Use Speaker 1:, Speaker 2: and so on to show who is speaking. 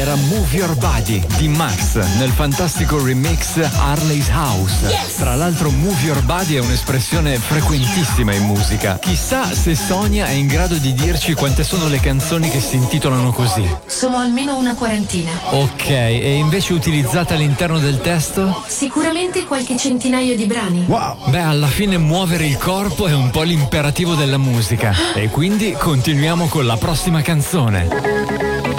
Speaker 1: era Move Your Body di Max nel fantastico remix Harley's House.
Speaker 2: Yes!
Speaker 1: Tra l'altro Move Your Body è un'espressione frequentissima in musica. Chissà se Sonia è in grado di dirci quante sono le canzoni che si intitolano così.
Speaker 2: Sono almeno una quarantina.
Speaker 1: Ok, e invece utilizzate all'interno del testo?
Speaker 2: Sicuramente qualche centinaio di brani.
Speaker 1: Wow! Beh, alla fine muovere il corpo è un po' l'imperativo della musica. E quindi continuiamo con la prossima canzone.